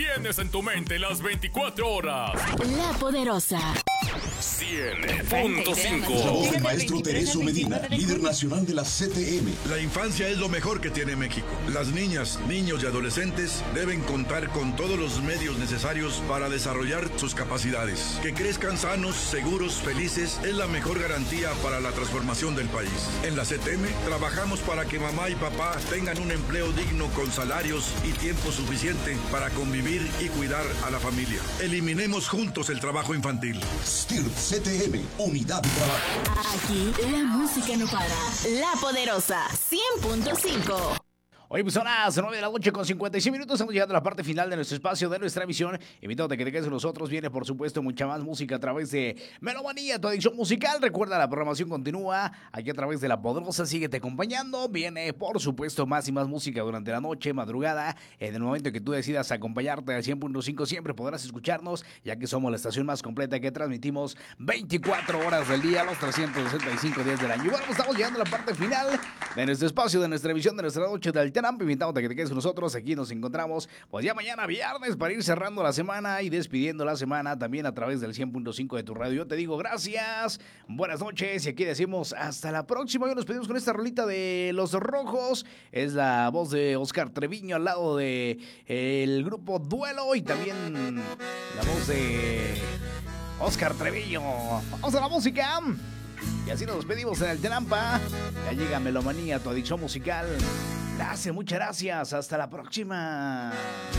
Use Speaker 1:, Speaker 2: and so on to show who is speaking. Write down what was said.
Speaker 1: Tienes en tu mente las 24 horas.
Speaker 2: La Poderosa.
Speaker 1: 100.5.
Speaker 3: La voz del maestro Tereso Medina, líder nacional de la CTM.
Speaker 4: La infancia es lo mejor que tiene México. Las niñas, niños y adolescentes deben contar con todos los medios necesarios para desarrollar sus capacidades. Que crezcan sanos, seguros, felices es la mejor garantía para la transformación del país. En la CTM trabajamos para que mamá y papá tengan un empleo digno con salarios y tiempo suficiente para convivir y cuidar a la familia. Eliminemos juntos el trabajo infantil.
Speaker 3: STIRT CTM, unidad de trabajo.
Speaker 2: Aquí la música no para. La Poderosa 100.5.
Speaker 5: Oye, pues son las 9 de la noche con 56 minutos. Estamos llegando a la parte final de nuestro espacio, de nuestra emisión. Invitándote a que te quedes con nosotros. Viene, por supuesto, mucha más música a través de Melomanía, tu adicción musical. Recuerda, la programación continúa aquí a través de La Poderosa. Síguete acompañando. Viene, por supuesto, más y más música durante la noche, madrugada. En el momento que tú decidas acompañarte al 100.5, siempre podrás escucharnos, ya que somos la estación más completa que transmitimos 24 horas del día, los 365 días del año. Y bueno, pues estamos llegando a la parte final de nuestro espacio, de nuestra emisión, de nuestra noche del invitándote a que te quedes con nosotros. Aquí nos encontramos pues ya mañana viernes para ir cerrando la semana y despidiendo la semana también a través del 100.5 de tu radio. Yo te digo gracias, buenas noches y aquí decimos hasta la próxima. Hoy nos pedimos con esta rolita de Los Rojos. Es la voz de Oscar Treviño al lado de el grupo Duelo y también la voz de Oscar Treviño. Vamos a la música. Y así nos despedimos en el Trampa. Ya llega Melomanía, tu adicción musical. Gracias, muchas gracias. Hasta la próxima.